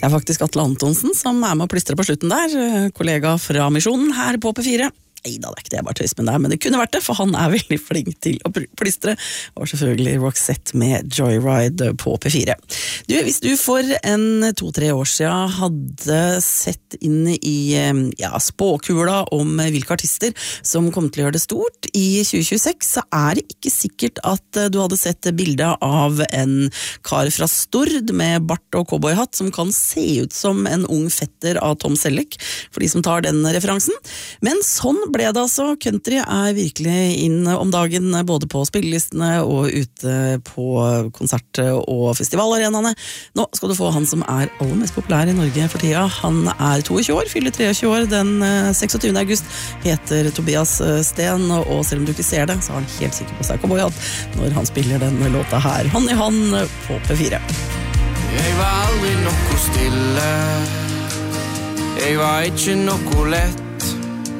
Det faktisk Atle Antonsen som med å plystre på slutten der, kollega fra Misjonen her på P4. Neida, det ikke det, jeg bare tøys med det, men det kunne vært det, for han veldig flink til å plystre, og selvfølgelig Roxette med Joyride på P4. Hvis du for 2-3 år siden hadde sett inn i spåkula om hvilke artister som kom til å gjøre det stort i 2026, så det ikke sikkert at du hadde sett bildet av en kar fra Stord med bart og cowboyhatt som kan se ut som en ung fetter av Tom Selleck, for de som tar den referansen. Men sånn ble det altså. Country virkelig inn om dagen, både på spillelistene og ute på konsert- og festivalarenaene. Nå skal du få han som aller mest populær i Norge for tida. Han 22 år, fyller 23 år den 26. august, heter Tobias Sten, og selv om du ikke ser det, så har han helt sikkert på seg cowboyhatt når han spiller den låta her, hånd i hånd på P4. Jeg var aldri noe stille, jeg var ikke noe lett.